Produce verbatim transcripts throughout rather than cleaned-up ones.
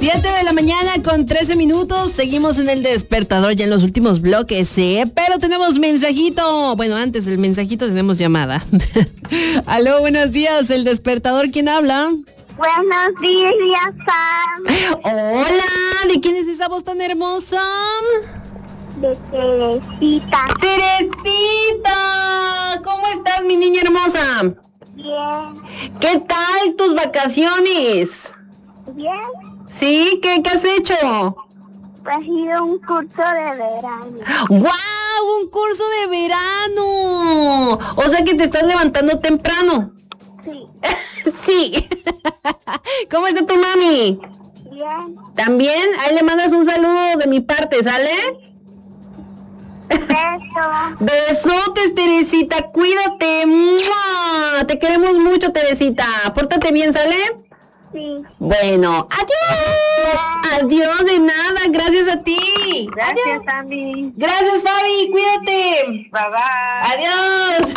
siete de la mañana con trece minutos. Seguimos en el despertador ya en los últimos bloques, ¿eh? Pero tenemos mensajito. Bueno, antes del mensajito tenemos llamada. Aló, buenos días. El despertador, ¿quién habla? Buenos días, Sam. Hola, ¿de quién es esa voz tan hermosa? De Teresita. Teresita, ¿cómo estás, mi niña hermosa? Bien. ¿Qué tal tus vacaciones? Bien. ¿Sí? ¿Qué, qué has hecho? Pues he ido a un curso de verano. ¡Guau! ¡Un curso de verano! O sea que te estás levantando temprano. Sí. Sí. ¿Cómo está tu mami? Bien. ¿También? Ahí le mandas un saludo de mi parte, ¿sale? Beso. Besotes, Teresita, cuídate. ¡Mua! Te queremos mucho, Teresita. Pórtate bien, ¿sale? Sí. Bueno, adiós. Adiós, de nada, gracias a ti. Gracias, Andy. Gracias, Fabi, cuídate. Bye bye. Adiós.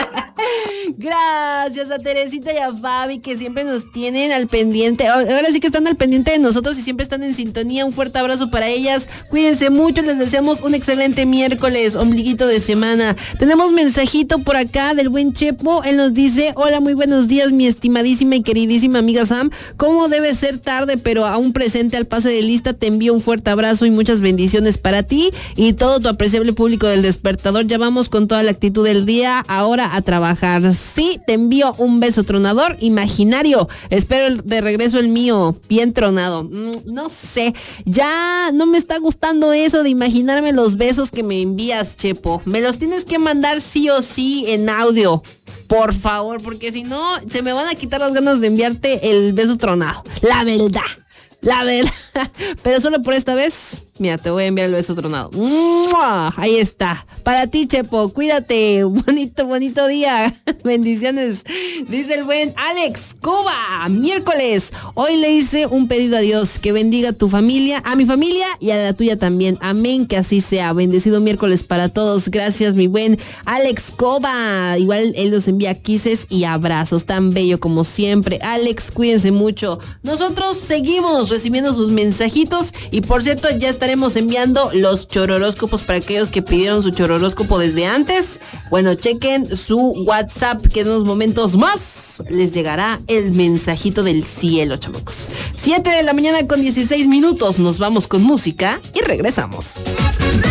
Gracias a Teresita y a Fabi que siempre nos tienen al pendiente. Ahora sí que están al pendiente de nosotros y siempre están en sintonía. Un fuerte abrazo para ellas. Cuídense mucho, les deseamos un excelente miércoles, ombliguito de semana. Tenemos mensajito por acá del buen Chepo. Él nos dice: hola, muy buenos días, mi estimadísima y queridísima amiga Sam. Como debe ser tarde, pero aún presente al pase de lista, te envío un fuerte abrazo y muchas bendiciones para ti y todo tu apreciable público del despertador. Ya vamos con toda la actitud del día, ahora a trabajar. Sí, te envío un beso tronador imaginario. Espero el, de regreso el mío, bien tronado. Mm, no sé, ya no me está gustando eso de imaginarme los besos que me envías, Chepo. Me los tienes que mandar sí o sí en audio. Por favor, porque si no, se me van a quitar las ganas de enviarte el beso tronado. La verdad, la verdad. Pero solo por esta vez, mira, te voy a enviar el beso tronado. ¡Mua! Ahí está. Para ti, Chepo, cuídate. Bonito, bonito día. Bendiciones. Dice el buen Alex Cuba. Miércoles. Hoy le hice un pedido a Dios. Que bendiga a tu familia, a mi familia y a la tuya también. Amén, que así sea. Bendecido miércoles para todos. Gracias, mi buen Alex Cuba. Igual él nos envía kisses y abrazos. Tan bello como siempre. Alex, cuídense mucho. Nosotros seguimos recibiendo sus mensajitos. Y por cierto, ya estaremos enviando los chororóscopos para aquellos que pidieron su chororóscopo desde antes. Bueno, chequen su WhatsApp, que en unos momentos más les llegará el mensajito del cielo, chamacos. siete de la mañana con dieciséis minutos. Nos vamos con música y regresamos.